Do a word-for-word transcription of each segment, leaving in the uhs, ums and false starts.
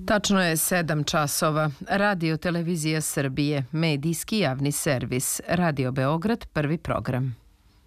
Tačno je sedam časova. Radio Televizija Srbije, medijski javni servis. Radio Beograd, prvi program.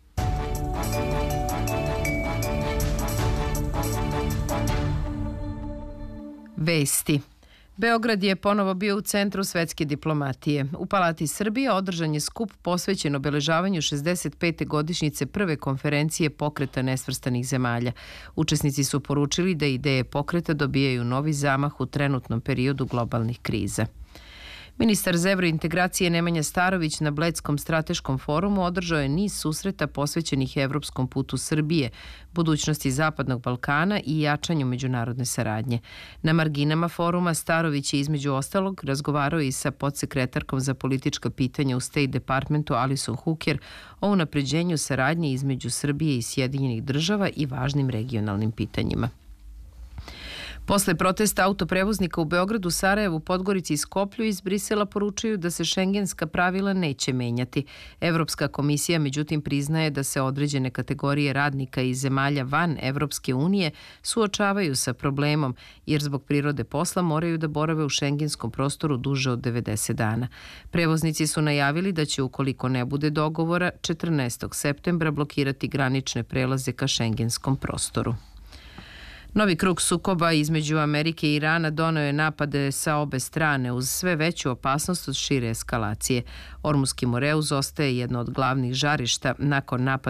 Vesti. Beograd je ponovo bio u centru svetske diplomatije. U Palati Srbije održan je skup posvećen obeležavanju šezdeset pete godišnjice prve konferencije Pokreta nesvrstanih zemalja. Učesnici su poručili da ideje pokreta dobijaju novi zamah u trenutnom periodu globalnih kriza. Ministar za evrointegracije Nemanja Starović na Bledskom strateškom forumu održao je niz susreta posvećenih evropskom putu Srbije, budućnosti Zapadnog Balkana i jačanju međunarodne saradnje. Na marginama foruma Starović je između ostalog razgovarao i sa podsekretarkom za politička pitanja u State Departmentu Alison Hooker o unapređenju saradnje između Srbije i Sjedinjenih država i važnim regionalnim pitanjima. Posle protesta autoprevoznika u Beogradu, Sarajevu, Podgorici i Skoplju iz Brisela poručuju da se šengenska pravila neće menjati. Evropska komisija međutim priznaje da se određene kategorije radnika iz zemalja van Evropske unije suočavaju sa problemom jer zbog prirode posla moraju da borave u šengenskom prostoru duže od devedeset dana. Prevoznici su najavili da će, ukoliko ne bude dogovora, četrnaestog septembra blokirati granične prelaze ka šengenskom prostoru. Novi krug sukoba između Amerike i Irana doneo je napade sa obe strane uz sve veću opasnost od šire eskalacije. Ormuski Moreuz ostaje jedno od glavnih žarišta nakon napada